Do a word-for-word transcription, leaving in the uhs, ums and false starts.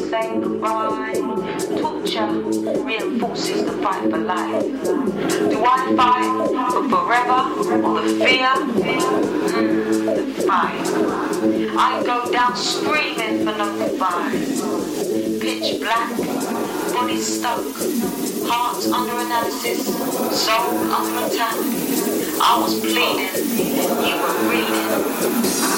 saying goodbye. Torture reinforces the fight for life. Do I fight for forever or the fear? Mm, the fight. I go down screaming for no goodbye. Pitch black, body stuck, heart under analysis, soul under attack. I was pleading, you were reading.